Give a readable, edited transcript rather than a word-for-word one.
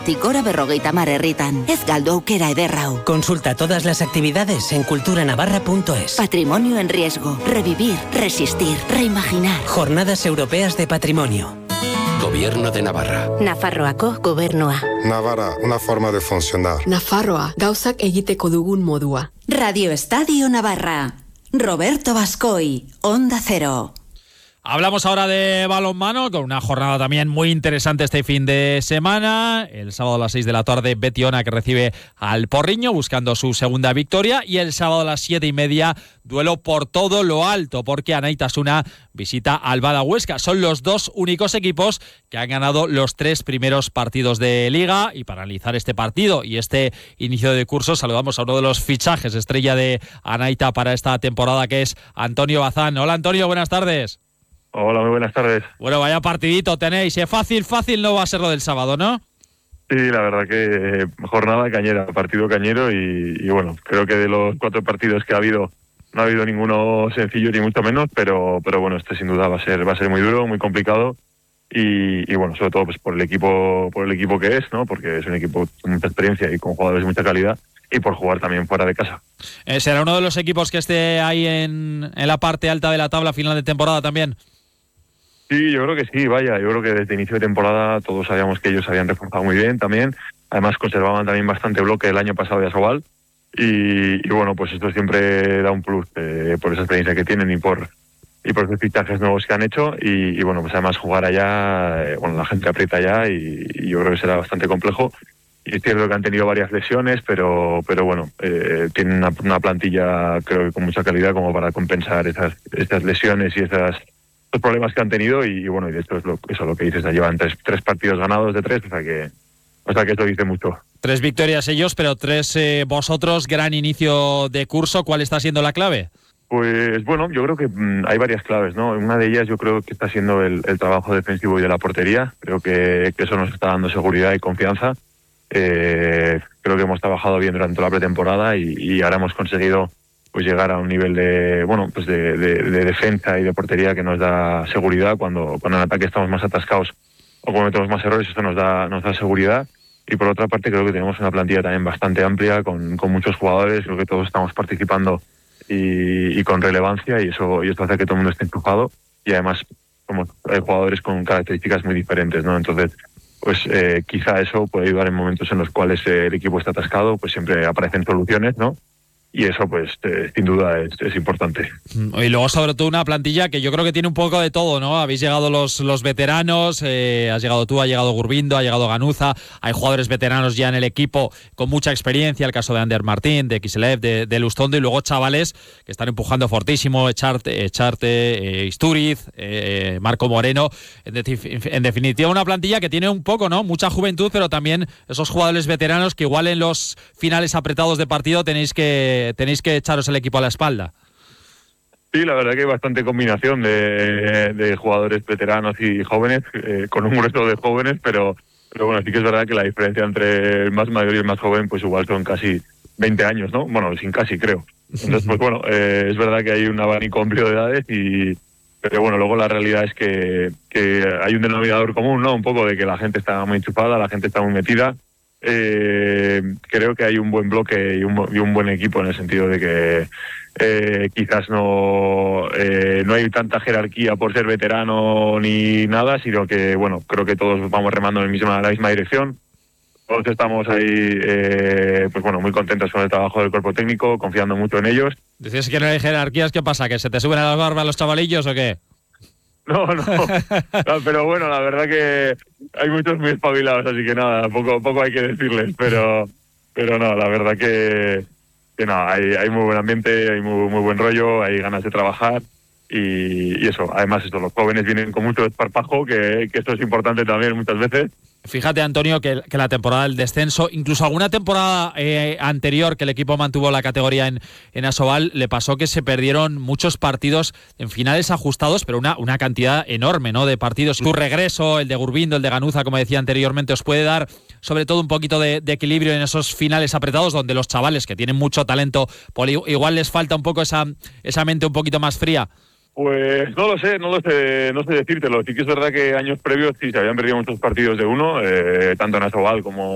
Zazpitik gora 50 herritan. Ez galdu aukera ederra hau. Consulta todas las actividades en culturanavarra.es. Patrimonio en riesgo. Revivir, resistir, reimaginar. Jornadas Europeas de Patrimonio. Gobierno de Navarra. Nafarroako gobernua. Navarra, una forma de funcionar. Nafarroa, gauzak egiteko dugun modua. Radio Estadio Navarra. Roberto Bascoy, Onda Cero. Hablamos ahora de balonmano, con una jornada también muy interesante este fin de semana. El sábado a las 6 de la tarde, Betion que recibe al Porriño buscando su segunda victoria. Y el sábado a las 7:30, duelo por todo lo alto, porque Anaitasuna visita al Bada Huesca. Son los dos únicos equipos que han ganado los 3 primeros partidos de Liga. Y para analizar este partido y este inicio de curso, saludamos a uno de los fichajes estrella de Anaita para esta temporada, que es Antonio Bazán. Hola Antonio, buenas tardes. Hola, muy buenas tardes. Bueno, vaya partidito tenéis. Fácil no va a ser lo del sábado, ¿no? Sí, la verdad que jornada cañera, partido cañero y bueno, creo que de los 4 partidos que ha habido, no ha habido ninguno sencillo ni mucho menos, pero bueno, este sin duda va a ser muy duro, muy complicado y bueno, sobre todo pues por el equipo que es, ¿no? Porque es un equipo con mucha experiencia y con jugadores de mucha calidad y por jugar también fuera de casa. ¿Será uno de los equipos que esté ahí en la parte alta de la tabla final de temporada también? Sí, yo creo que sí, vaya, yo creo que desde inicio de temporada todos sabíamos que ellos se habían reforzado muy bien también, además conservaban también bastante bloque el año pasado de Asobal y bueno, pues esto siempre da un plus por esa experiencia que tienen y por esos fichajes nuevos que han hecho y bueno, pues además jugar allá, bueno, la gente aprieta allá y yo creo que será bastante complejo y es cierto que han tenido varias lesiones, pero bueno, tienen una plantilla creo que con mucha calidad como para compensar esas lesiones y los problemas que han tenido y bueno, y de esto es lo que dices, ya llevan tres partidos ganados de 3, o sea que esto dice mucho. 3 victorias ellos, pero 3 vosotros, gran inicio de curso. ¿Cuál está siendo la clave? Pues bueno, yo creo que hay varias claves, ¿no? Una de ellas yo creo que está siendo el trabajo defensivo y de la portería. Creo que eso nos está dando seguridad y confianza. Creo que hemos trabajado bien durante la pretemporada y ahora hemos conseguido pues llegar a un nivel de defensa y de portería que nos da seguridad cuando en ataque estamos más atascados o cometemos más errores. Esto nos da seguridad y por otra parte creo que tenemos una plantilla también bastante amplia con muchos jugadores. Creo que todos estamos participando y con relevancia y esto hace que todo el mundo esté empujado y además hay jugadores con características muy diferentes, ¿no? Entonces pues quizá eso puede ayudar en momentos en los cuales el equipo está atascado, pues siempre aparecen soluciones, ¿no? Y eso, pues, sin duda es importante. Y luego, sobre todo, una plantilla que yo creo que tiene un poco de todo, ¿no? Habéis llegado los veteranos, has llegado tú, ha llegado Gurbindo, ha llegado Ganuza, hay jugadores veteranos ya en el equipo con mucha experiencia, el caso de Ander Martín, de Kiselev, de Lustondo, y luego chavales que están empujando fortísimo, Echarte, Isturiz, Marco Moreno. En definitiva, una plantilla que tiene un poco, ¿no? Mucha juventud, pero también esos jugadores veteranos que igual en los finales apretados de partido tenéis que echaros el equipo a la espalda. Sí, la verdad que hay bastante combinación de jugadores veteranos y jóvenes, con un grueso de jóvenes, pero bueno, sí que es verdad que la diferencia entre el más mayor y el más joven, pues igual son casi 20 años, ¿no? Bueno, sin casi, creo. Entonces, pues bueno, es verdad que hay un abanico amplio de edades pero bueno, luego la realidad es que hay un denominador común, ¿no? Un poco de que la gente está muy enchufada, la gente está muy metida. Creo que hay un buen bloque y un buen equipo en el sentido de que quizás no hay tanta jerarquía por ser veterano ni nada, sino que bueno, creo que todos vamos remando en la misma dirección. Todos estamos ahí pues bueno, muy contentos con el trabajo del cuerpo técnico, confiando mucho en ellos. Decías que no hay jerarquías, ¿qué pasa? ¿Que se te suben a las barbas los chavalillos o qué? No, pero bueno, la verdad que hay muchos muy espabilados, así que nada, poco hay que decirles, pero no, la verdad que no, hay muy buen ambiente, hay muy buen rollo, hay ganas de trabajar y eso, además los jóvenes vienen con mucho desparpajo, que esto es importante también muchas veces. Fíjate, Antonio, que la temporada del descenso, incluso alguna temporada anterior que el equipo mantuvo la categoría en Asobal, le pasó que se perdieron muchos partidos en finales ajustados, pero una cantidad enorme, ¿no?, de partidos. Tu regreso, el de Gurbindo, el de Ganuza, como decía anteriormente, os puede dar sobre todo un poquito de equilibrio en esos finales apretados, donde los chavales que tienen mucho talento, igual les falta un poco esa mente un poquito más fría. Pues no lo sé decírtelo. Sí que es verdad que años previos sí se habían perdido muchos partidos de uno, tanto en Asobal como